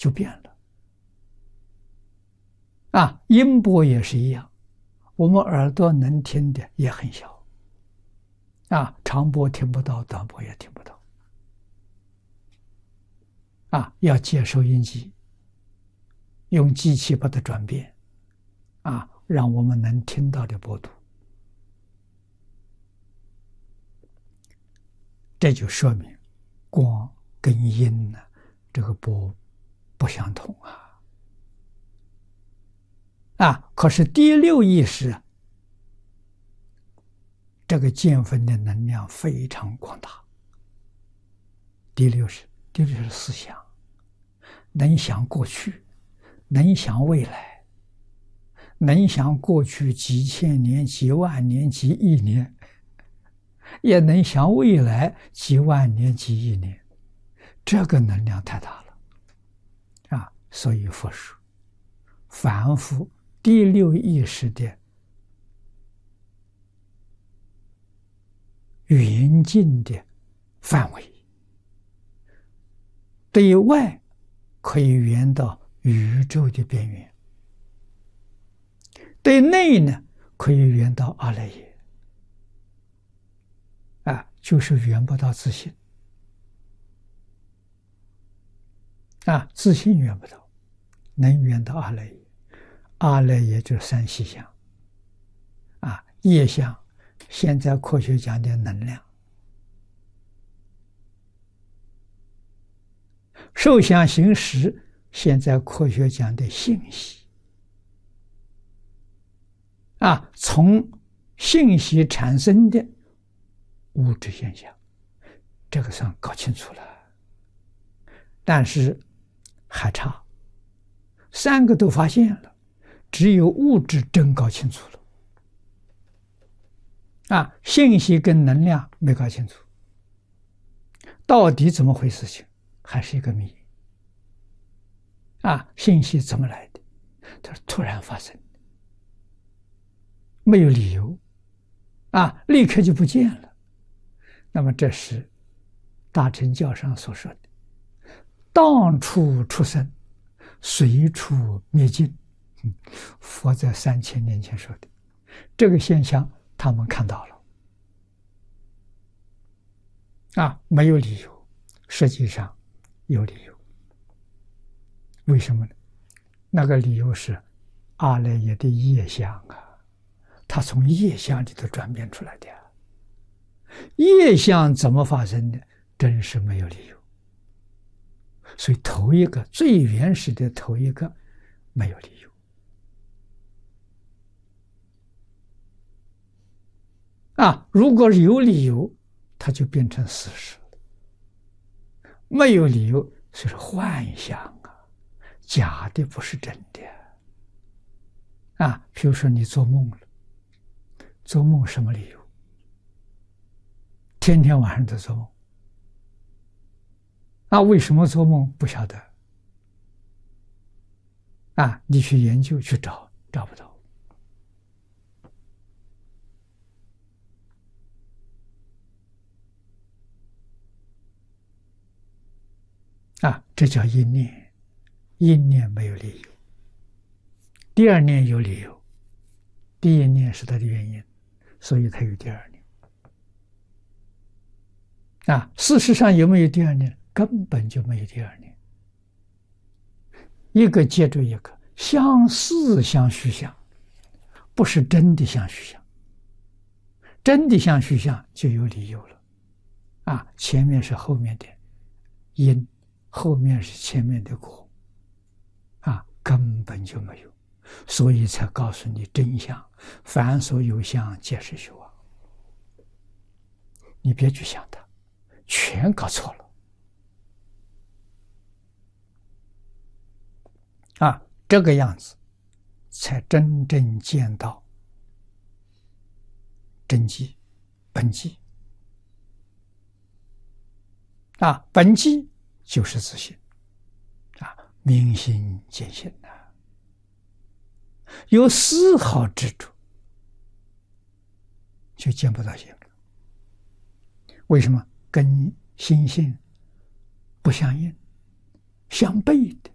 就变了。音波也是一样，我们耳朵能听的也很小，长波听不到，短波也听不到。要接收音机，用机器把它转变，让我们能听到的波度。这就说明光跟音呢，这个波不相同可是第六意识这个见分的能量非常广大。第六是思想，能想过去，能想未来，能想过去几千年、几万年、几亿年，也能想未来几万年、几亿年。这个能量太大了所以佛说凡夫第六意识的远近的范围，对外可以远到宇宙的边缘，对内呢可以远到阿赖耶，就是远不到自信自信远不到，能远到阿赖耶。阿赖耶就是三细相业相，现在科学讲的能量，受想行识，现在科学讲的信息从信息产生的物质现象，这个算搞清楚了，但是还差，三个都发现了，只有物质真搞清楚了信息跟能量没搞清楚，到底怎么回事情还是一个谜信息怎么来的？它是突然发生的，没有理由立刻就不见了。那么这是大乘教上所说的当处出生，随处灭尽。佛在3000年前说的这个现象，他们看到了没有理由，实际上有理由。为什么呢？那个理由是阿赖耶的业相它从业相里头转变出来的业相怎么发生的？真是没有理由。所以头一个最原始的头一个没有理由如果有理由，它就变成事实了；没有理由，就是幻想假的，不是真的比如说你做梦了，做梦什么理由？天天晚上都做梦为什么做梦不晓得你去研究去找，找不到这叫一念，一念没有理由，第二念有理由，第一念是它的原因，所以它有第二念事实上有没有第二念？根本就没有第二念，一个接着一个，相似相虚相，不是真的相虚相。真的相虚相就有理由了前面是后面的因，后面是前面的果根本就没有，所以才告诉你真相，凡所有相皆是虚妄。你别去想它，全搞错了这个样子才真正见到真迹本迹本迹就是自信明心见性有丝毫执着就见不到性了。为什么？跟心性不相应，相悖的